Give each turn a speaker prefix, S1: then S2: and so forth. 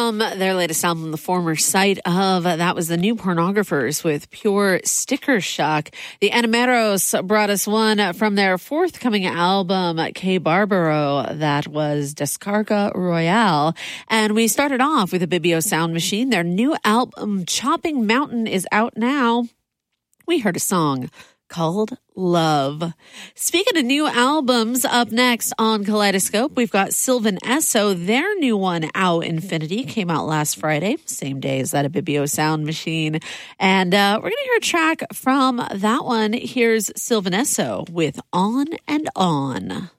S1: from their latest album, The Former Sight Of. That was the New Pornographers with Pure Sticker Shock. The Animeros brought us one from their forthcoming album, Que Barbaro. That was Descarga Royale. And we started off with Ibibio Sound Machine. Their new album, Chopping Mountain, is out now. We heard a song called Love. Speaking of new albums, up next on Kaleidoscope, we've got Sylvan Esso. Their new one, Out Infinity, came out last Friday, same day as that Ibibio Sound Machine. And we're going to hear a track from that one. Here's Sylvan Esso with On and On.